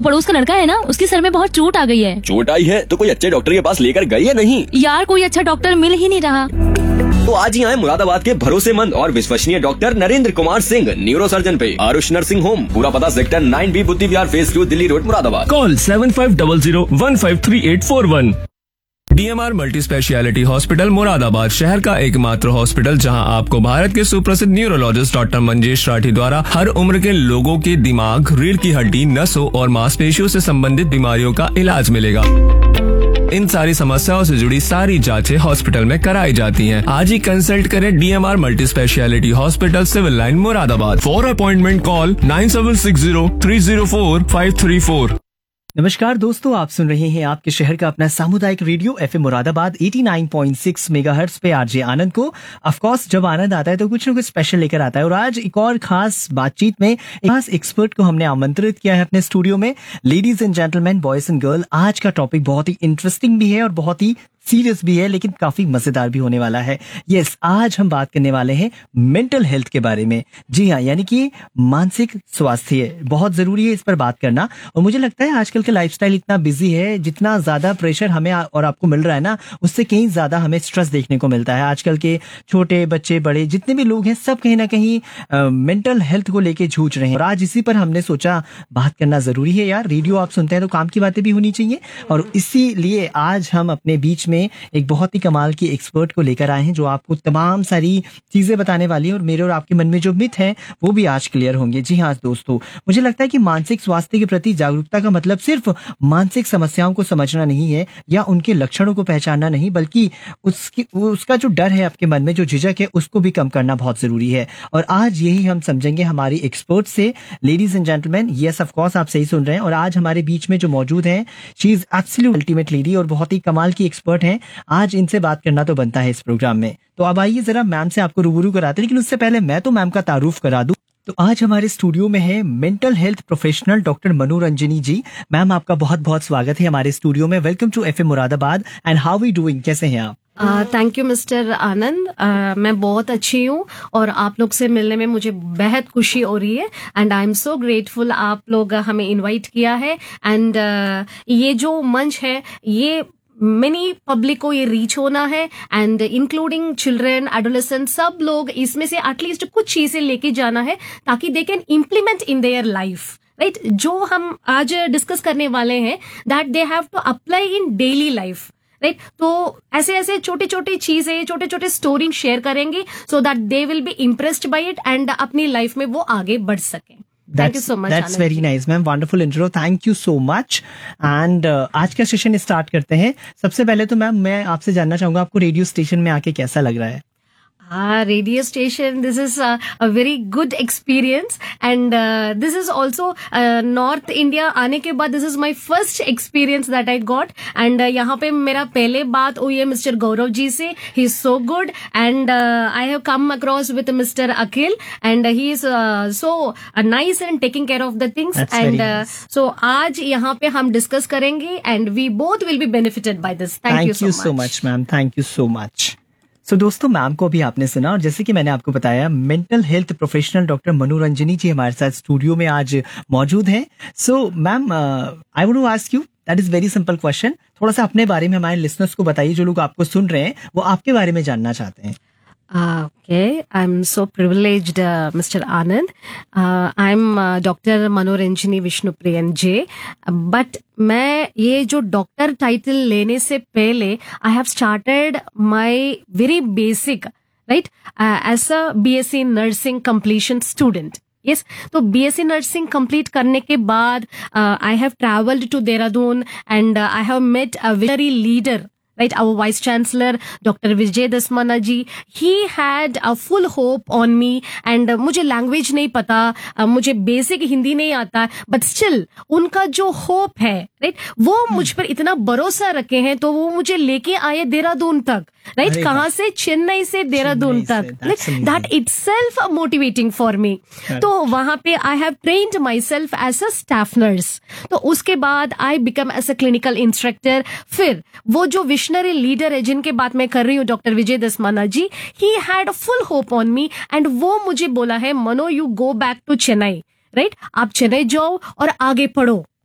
पड़ोस का लड़का है ना, उसके सर में बहुत चोट आ गई है। चोट आई है तो कोई अच्छे डॉक्टर के पास लेकर गई है नहीं? यार कोई अच्छा डॉक्टर मिल ही नहीं रहा। तो आज ही आए मुरादाबाद के भरोसेमंद और विश्वसनीय doctor Narendra Kumar Singh, neuro surgeon पे आरुष नर्सिंग होम। पूरा पता सेक्टर 9B बुद्धि विहार phase 2 Delhi road Moradabad. Call 7500153841। DMR multi speciality hospital Moradabad शहर का एकमात्र हॉस्पिटल जहां आपको भारत के सुप्रसिद्ध न्यूरोलॉजिस्ट डॉक्टर मंजेश राठी द्वारा हर उम्र के लोगों के दिमाग, रीढ़ की हड्डी, नसों और मांसपेशियों से संबंधित बीमारियों का इलाज मिलेगा। इन सारी समस्याओं से जुड़ी सारी जांचें हॉस्पिटल में कराई जाती हैं। आज ही कंसल्ट करें DMR multi speciality hospital, civil line Moradabad. For appointment call 9760304534। नमस्कार दोस्तों, आप सुन रहे हैं आपके शहर का अपना सामुदायिक रेडियो FM मुरादाबाद 89.6 मेगाहर्ट्ज पे आरजे आनंद को। ऑफ कोर्स जब आनंद आता है तो कुछ न कुछ स्पेशल लेकर आता है, और आज एक और खास बातचीत में एक खास एक्सपर्ट को हमने आमंत्रित किया है अपने स्टूडियो में। Ladies and gentleman, boys and girl, आज का टॉपिक बहुत ही इंटरेस्टिंग भी है और बहुत ही सीरियस भी है, लेकिन काफी मजेदार भी होने वाला है। यस, आज हम बात करने वाले हैं मेंटल हेल्थ के बारे में। जी हाँ, यानी कि मानसिक स्वास्थ्य बहुत जरूरी है इस पर बात करना। और मुझे लगता है आजकल के लाइफस्टाइल इतना बिजी है, जितना ज्यादा प्रेशर हमें और आपको मिल रहा है ना, उससे कहीं ज्यादा हमें स्ट्रेस देखने को मिलता है। आजकल के छोटे बच्चे बड़े जितने भी लोग हैं, सब कहीं ना कहीं मेंटल हेल्थ को लेके जूझ रहे हैं। और आज इसी पर हमने सोचा बात करना जरूरी है। यार, रेडियो आप सुनते हैं तो काम की बातें भी होनी चाहिए, और इसीलिए आज हम अपने बीच में एक बहुत ही कमाल की एक्सपर्ट को लेकर आए हैं, जो आपको तमाम सारी चीजें बताने वाली है, और मेरे और आपके मन में जो मिथ है वो भी आज क्लियर होंगे। जी हाँ दोस्तों, मुझे लगता है कि मानसिक स्वास्थ्य के प्रति जागरूकता का मतलब सिर्फ मानसिक समस्याओं को समझना नहीं है या उनके लक्षणों को पहचानना नहीं, बल्कि उसका जो डर है आपके मन में, जो झिझक है, उसको भी कम करना बहुत जरूरी है। और आज यही हम समझेंगे हमारी एक्सपर्ट से। Ladies and gentleman, yes of course आप सही सुन रहे हैं, और आज हमारे बीच में जो मौजूद हैं, she is absolute ultimate lady और बहुत ही कमाल की एक्सपर्ट हैं। आज इनसे बात करना तो बनता है इस प्रोग्राम में। तो अब आइए जरा मैम से आपको रूबरू कराते हैं, लेकिन उससे पहले मैं तो मैम का तारुफ करा दूं। तो आज हमारे स्टूडियो में है मेंटल हेल्थ प्रोफेशनल डॉक्टर मनोरंजनी जी। मैम, आपका बहुत बहुत स्वागत है हमारे स्टूडियो में। Welcome to FM Moradabad. And how we doing, कैसे हैं आप? थैंक यू मिस्टर आनंद। मैं बहुत अच्छी हूँ और आप लोग से मिलने में मुझे बेहद खुशी हो रही है, and I am so grateful आप लोग हमें इनवाइट किया है। एंड ये जो मंच है, ये मेनी पब्लिक को ये रीच होना है, एंड इंक्लूडिंग चिल्ड्रन, एडोलेसेंट, सब लोग इसमें से एटलीस्ट कुछ चीजें लेके जाना है ताकि they can implement in their life, right. जो हम आज डिस्कस करने वाले हैं, that they have to apply in daily life, right. तो ऐसे ऐसे छोटे छोटे चीजें, छोटे छोटे स्टोरी शेयर करेंगे, so that they will be impressed by it and अपनी लाइफ में वो आगे बढ़ सकें। Thank you so much. That's very nice, ma'am. Wonderful intro. Thank you so much. And आज का सेशन स्टार्ट करते हैं। सबसे पहले तो मैम मैं आपसे जानना चाहूंगा, आपको रेडियो स्टेशन में आके कैसा लग रहा है? Radio station, this is a very good experience, and this is also North India आने के बाद this is my first experience that I got, and यहाँ पे मेरा पहले बात हुई है मिस्टर गौरव जी से। he is so good, and I have come across with Mr. Akhil, and he is so nice and taking care of the things. That's and nice. So आज यहाँ पे हम डिस्कस करेंगे, and we both will be benefited by this. Thank you so much, ma'am. Thank you so much. So, दोस्तों, ma'am को अभी आपने सुना, और जैसे कि मैंने आपको बताया, मेंटल हेल्थ प्रोफेशनल डॉक्टर मनोरंजनी जी हमारे साथ स्टूडियो में आज मौजूद हैं। So ma'am, I want to ask you, that is very simple question, थोड़ा सा अपने बारे में हमारे लिसनर्स को बताइए। जो लोग आपको सुन रहे हैं वो आपके बारे में जानना चाहते हैं। Okay, I'm so privileged, Mr. Anand. I'm Dr. Manoranjani Vishnupriyan J. But मैं ये जो डॉक्टर टाइटल लेने से पहले I have started my very basic, right, as a BSc nursing completion student. Yes, तो BSc नर्सिंग कंप्लीट करने के बाद I have traveled to Dehradun, and I have met a very leader, right, our vice chancellor Dr. Vijay Dasmana ji. He had a full hope on me, and मुझे language नहीं पता, मुझे basic Hindi नहीं आता, but still उनका जो hope है, right, वो मुझ पर इतना भरोसा रखे हैं, तो वो मुझे लेके आए देहरादून तक, राइट। कहाँ से? चेन्नई से देहरादून तक। That itself motivating for me. तो वहां पे I have trained my self as a staff nurse. तो उसके बाद I become as a clinical instructor. फिर वो जो विशनरी लीडर है जिनके बात मैं कर रही हूँ, doctor Vijay Dasmana ji, he had full hope on me, and वो मुझे बोला है, मनो you go back to Chennai, right, आप चेन्नई जाओ और आगे पढ़ो,